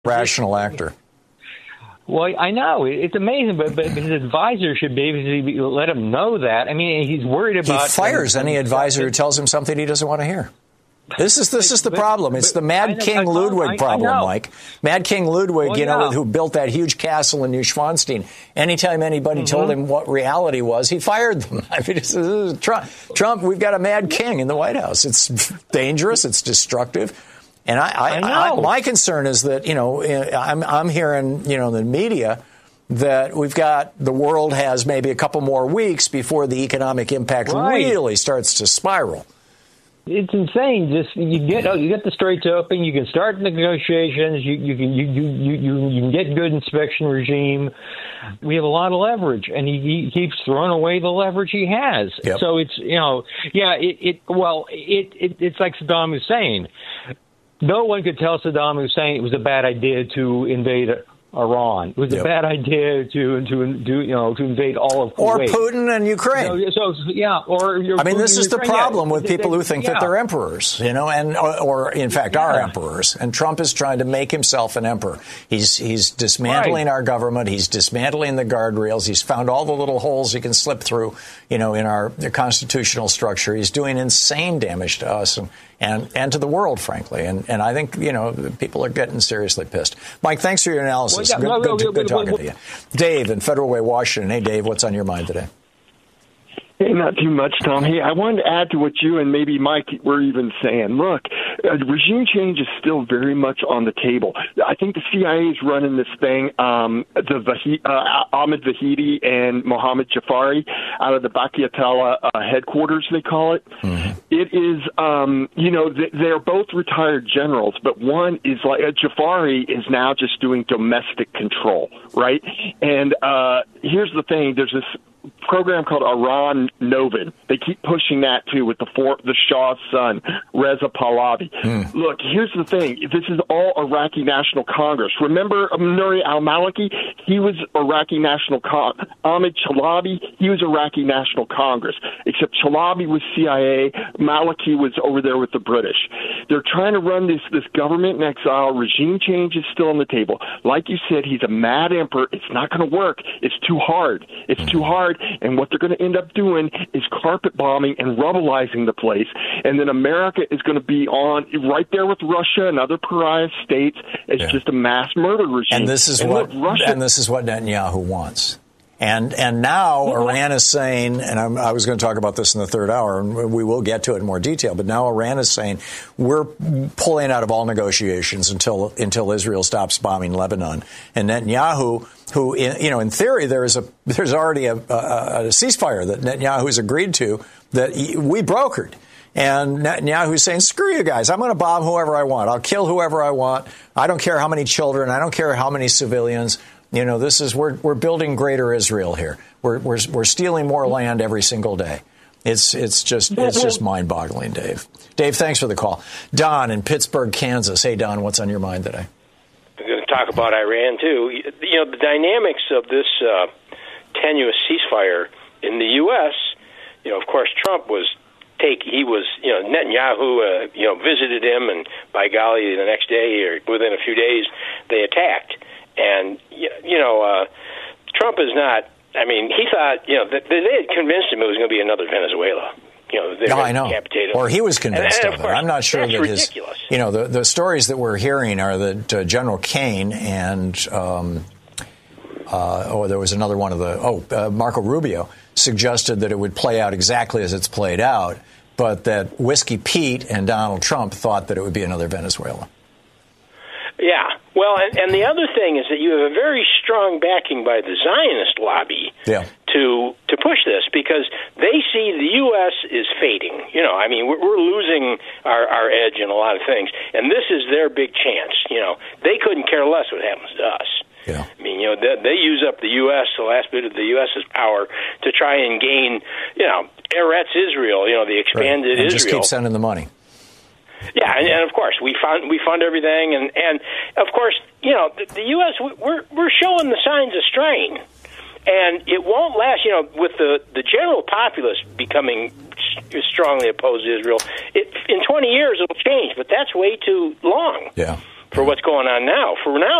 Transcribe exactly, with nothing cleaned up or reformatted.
rational actor. Well, I know. It's amazing, but, but his advisor should be let him know that. I mean, he's worried about... He fires any advisor who tells him something he doesn't want to hear. This is this is the problem. It's the Mad King Ludwig problem, Mike. Mad King Ludwig, well, you know, yeah. who built that huge castle in Neuschwanstein. Anytime anybody mm-hmm. told him what reality was, he fired them. I mean, this is Trump. Trump, we've got a Mad King in the White House. It's dangerous. It's destructive. And I, I, I, I my concern is that, you know, I'm, I'm hearing, you know, in the media that we've got the world has maybe a couple more weeks before the economic impact right. really starts to spiral. It's insane. Just you get oh, you get the Straits open. You can start negotiations. You you can you you you you can get good inspection regime. We have a lot of leverage, and he, he keeps throwing away the leverage he has. Yep. So it's you know yeah it, it well it, it it's like Saddam Hussein. No one could tell Saddam Hussein it was a bad idea to invade Iran. It was yep. a bad idea to to do you know to invade all of Kuwait. Or Putin and Ukraine. You know, so yeah, or I mean, this is the Ukraine. problem yeah. with people who think yeah. that they're emperors, you know, and or, or in fact yeah. are emperors. And Trump is trying to make himself an emperor. He's he's dismantling right. our government. He's dismantling the guardrails. He's found all the little holes he can slip through, you know, in our constitutional structure. He's doing insane damage to us and. And, and to the world, frankly. And, and I think, you know, people are getting seriously pissed. Mike, thanks for your analysis. Good, good, good, good talking to you. Dave in Federal Way, Washington. Hey, Dave, what's on your mind today? Hey, not too much, Tom. Hey, I wanted to add to what you and maybe Mike were even saying. Look, uh, regime change is still very much on the table. I think the C I A is running this thing. Um, the Vahid, uh, Ahmed Vahidi and Mohammed Jafari out of the Bakiatala uh, headquarters, they call it. Mm-hmm. It is, um, you know, th- they're both retired generals, but one is like uh, Jafari is now just doing domestic control, right? And uh, here's the thing: there's this program called Iran Novin. They keep pushing that too with the for, the Shah's son, Reza Pahlavi. Mm. Look, here's the thing. This is all Iraqi National Congress. Remember Nouri al-Maliki? He was Iraqi National Congress. Ahmed Chalabi, he was Iraqi National Congress. Except Chalabi was C I A. Maliki was over there with the British. They're trying to run this, this government in exile. Regime change is still on the table. Like you said, he's a mad emperor. It's not going to work. It's too hard. It's too hard. And what they're going to end up doing is carpet bombing and rubblizing the place. And then America is going to be on right there with Russia and other pariah states. It's yeah. just a mass murder regime. And this is and what look, Russia, and this is what Netanyahu wants. And and now well, Iran is saying, and I'm, I was going to talk about this in the third hour, and we will get to it in more detail, but now Iran is saying we're pulling out of all negotiations until until Israel stops bombing Lebanon. And Netanyahu, who, in, you know, in theory, there is a there's already a, a, a ceasefire that Netanyahu's agreed to that he, we brokered. And Netanyahu's saying, screw you guys. I'm going to bomb whoever I want. I'll kill whoever I want. I don't care how many children. I don't care how many civilians. You know, this is we're we're building greater Israel here. We're we're we're stealing more land every single day. It's it's just it's just mind-boggling, Dave. Dave, thanks for the call. Don in Pittsburgh, Kansas. Hey, Don, what's on your mind today? I'm going to talk about Iran too. You know, the dynamics of this uh, tenuous ceasefire in the U S. You know, of course, Trump was take. He was you know Netanyahu. Uh, you know, visited him, and by golly, the next day or within a few days, they attacked. And, you know, uh, Trump is not, I mean, he thought, you know, that they had convinced him it was going to be another Venezuela. You know, they no, I know. Or he was convinced and, and of, of course, it. I'm not sure that ridiculous. his, you know, the, the stories that we're hearing are that uh, General Cain and, um, uh, oh, there was another one of the, oh, uh, Marco Rubio suggested that it would play out exactly as it's played out, but that Whiskey Pete and Donald Trump thought that it would be another Venezuela. Yeah. Well, and, and the other thing is that you have a very strong backing by the Zionist lobby yeah. to to push this, because they see the U S is fading. You know, I mean, we're, we're losing our, our edge in a lot of things, and this is their big chance. You know, they couldn't care less what happens to us. Yeah. I mean, you know, they, they use up the U S, the last bit of the U.S.'s power, to try and gain, you know, Eretz Israel, you know, the expanded right. and Israel. Just keep sending the money. Yeah, and, and of course we fund we fund everything, and, and of course you know the, the U S we're we're showing the signs of strain, and it won't last. You know, with the, the general populace becoming strongly opposed to Israel, it, in twenty years it'll change, but that's way too long. Yeah. for what's going on now. For now,